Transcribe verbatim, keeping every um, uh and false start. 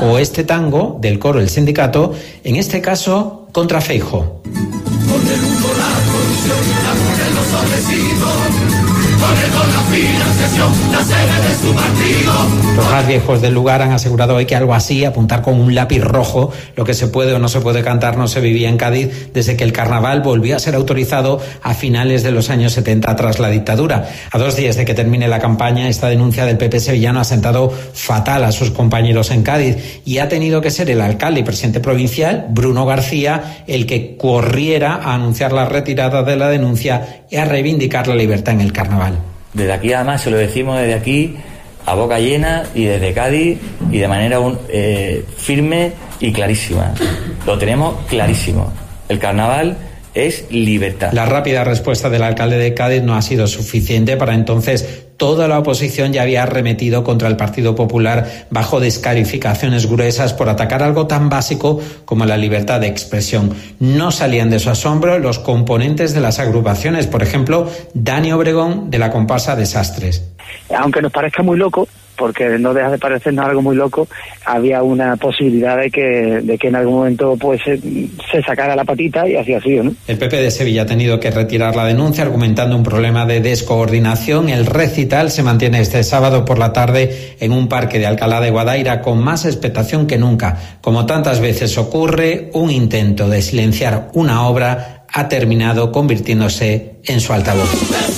o este tango del coro El Sindicato, en este caso contra Feijóo. Con el humo, la corrupción, la hambruna en los sobrecitos. Con la financiación, la sede de su partido. Los más viejos del lugar han asegurado hoy que algo así, apuntar con un lápiz rojo lo que se puede o no se puede cantar, no se vivía en Cádiz desde que el carnaval volvió a ser autorizado a finales de los años setenta tras la dictadura. A dos días de que termine la campaña, esta denuncia del P P sevillano ha sentado fatal a sus compañeros en Cádiz y ha tenido que ser el alcalde y presidente provincial, Bruno García, el que corriera a anunciar la retirada de la denuncia y a reivindicar la libertad en el carnaval. Desde aquí, además, se lo decimos desde aquí, a boca llena y desde Cádiz y de manera un, eh, firme y clarísima. Lo tenemos clarísimo. El carnaval es libertad. La rápida respuesta del alcalde de Cádiz no ha sido suficiente. Para entonces toda la oposición ya había arremetido contra el Partido Popular bajo descalificaciones gruesas por atacar algo tan básico como la libertad de expresión. No salían de su asombro los componentes de las agrupaciones, por ejemplo, Dani Obregón de la comparsa Desastres. Aunque nos parezca muy loco, porque no deja de parecernos algo muy loco, había una posibilidad de que, de que en algún momento pues se, se sacara la patita y así ha sido, ¿no? El P P de Sevilla ha tenido que retirar la denuncia argumentando un problema de descoordinación. El recital se mantiene este sábado por la tarde en un parque de Alcalá de Guadaira con más expectación que nunca. Como tantas veces ocurre, un intento de silenciar una obra ha terminado convirtiéndose en su altavoz.